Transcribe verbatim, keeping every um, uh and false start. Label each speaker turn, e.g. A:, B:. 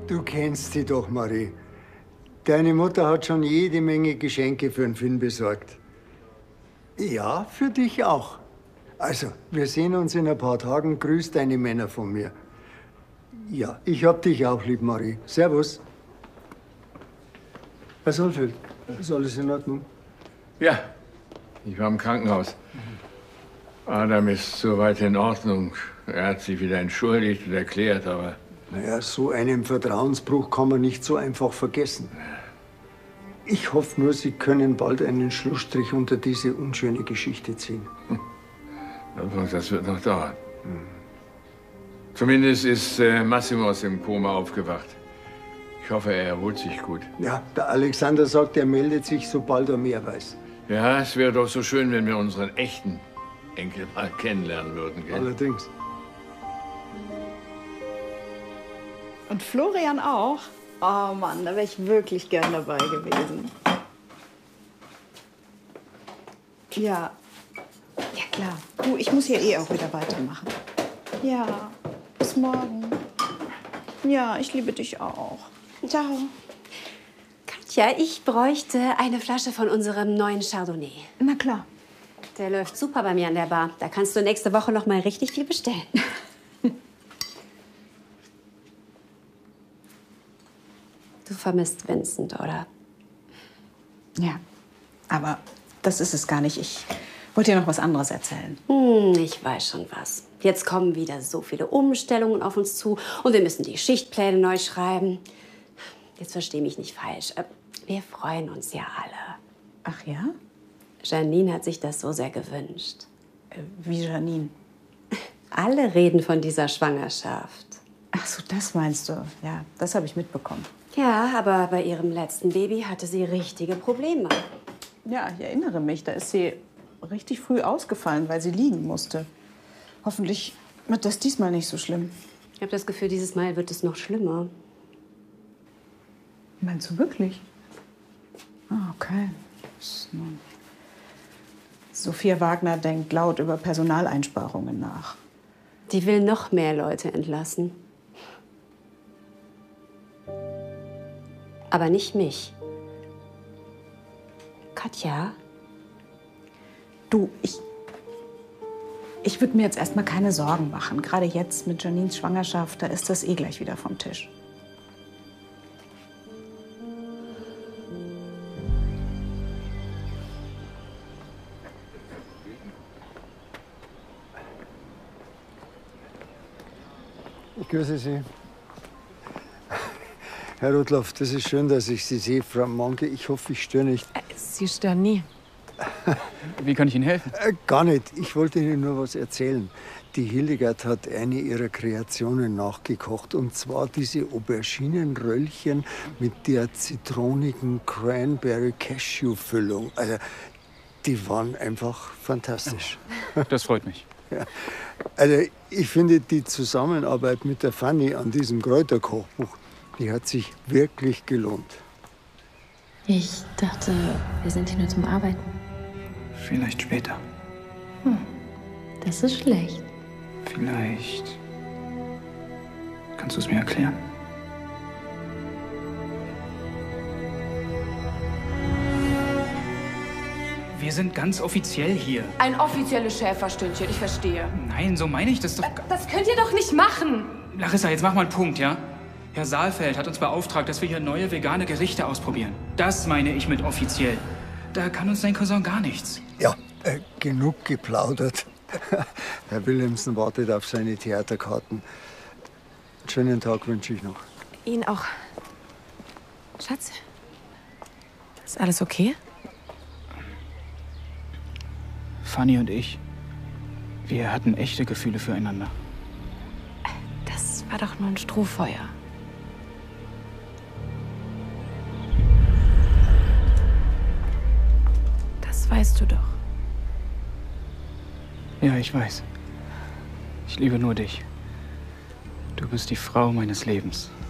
A: Du kennst sie doch, Marie. Deine Mutter hat schon jede Menge Geschenke für den Finn besorgt. Ja, für dich auch. Also, wir sehen uns in ein paar Tagen. Grüß deine Männer von mir. Ja, ich hab dich auch lieb, Marie. Servus. Herr Solfeld, ist alles in Ordnung?
B: Ja, ich war im Krankenhaus. Adam ist soweit in Ordnung. Er hat sich wieder entschuldigt und erklärt, aber...
A: Naja, so einen Vertrauensbruch kann man nicht so einfach vergessen. Ich hoffe nur, Sie können bald einen Schlussstrich unter diese unschöne Geschichte ziehen.
B: Das wird noch dauern. Hm. Zumindest ist äh, Massimo aus dem Koma aufgewacht. Ich hoffe, er erholt sich gut.
A: Ja, der Alexander sagt, er meldet sich, sobald er mehr weiß.
B: Ja, es wäre doch so schön, wenn wir unseren echten Enkel mal kennenlernen würden, gell?
A: Allerdings.
C: Und Florian auch? Oh Mann, da wäre ich wirklich gern dabei gewesen. Ja. Ja, klar. Du, ich muss hier eh auch wieder weitermachen. Ja, bis morgen. Ja, ich liebe dich auch. Ciao.
D: Katja, ich bräuchte eine Flasche von unserem neuen Chardonnay.
C: Na klar.
D: Der läuft super bei mir an der Bar. Da kannst du nächste Woche noch mal richtig viel bestellen. Du vermisst Vincent, oder?
C: Ja, aber das ist es gar nicht. Ich wollte dir noch was anderes erzählen.
D: Hm, ich weiß schon was. Jetzt kommen wieder so viele Umstellungen auf uns zu und wir müssen die Schichtpläne neu schreiben. Jetzt versteh mich nicht falsch. Wir freuen uns ja alle.
C: Ach ja?
D: Janine hat sich das so sehr gewünscht.
C: Äh, wie Janine?
D: Alle reden von dieser Schwangerschaft.
C: Ach so, das meinst du. Ja, das habe ich mitbekommen.
D: Ja, aber bei ihrem letzten Baby hatte sie richtige Probleme.
C: Ja, ich erinnere mich. Da ist sie richtig früh ausgefallen, weil sie liegen musste. Hoffentlich wird das diesmal nicht so schlimm.
D: Ich habe das Gefühl, dieses Mal wird es noch schlimmer.
C: Meinst du wirklich? Ah, okay. Sophia Wagner denkt laut über Personaleinsparungen nach.
D: Die will noch mehr Leute entlassen. Aber nicht mich. Katja?
C: Du, ich... Ich würde mir jetzt erstmal keine Sorgen machen. Gerade jetzt mit Janines Schwangerschaft, da ist das eh gleich wieder vom Tisch.
A: Ich grüße Sie. Herr Rudloff, das ist schön, dass ich Sie sehe, Frau Manke. Ich hoffe, ich störe nicht.
E: Sie stören nie. Wie kann ich Ihnen helfen?
A: Äh, gar nicht. Ich wollte Ihnen nur was erzählen. Die Hildegard hat eine ihrer Kreationen nachgekocht. Und zwar diese Auberginenröllchen mit der zitronigen Cranberry-Cashew-Füllung. Also, die waren einfach fantastisch.
E: Das freut mich.
A: Ja. Also, ich finde, die Zusammenarbeit mit der Fanny an diesem Kräuterkochbuch, die hat sich wirklich gelohnt.
F: Ich dachte, wir sind hier nur zum Arbeiten.
E: Vielleicht später.
F: Hm, das ist schlecht.
E: Vielleicht. Kannst du es mir erklären? Wir sind ganz offiziell hier.
G: Ein offizielles Schäferstündchen, ich verstehe.
E: Nein, so meine ich das doch.
G: Das könnt ihr doch nicht machen.
E: Larissa, jetzt mach mal einen Punkt, ja? Herr Saalfeld hat uns beauftragt, dass wir hier neue vegane Gerichte ausprobieren. Das meine ich mit offiziell. Da kann uns dein Cousin gar nichts.
A: Ja, äh, genug geplaudert. Herr Wilhelmsen wartet auf seine Theaterkarten. Einen schönen Tag wünsche ich noch.
E: Ihnen auch. Schatz, ist alles okay? Fanny und ich, wir hatten echte Gefühle füreinander.
F: Das war doch nur ein Strohfeuer. Das weißt du doch.
E: Ja, ich weiß. Ich liebe nur dich. Du bist die Frau meines Lebens.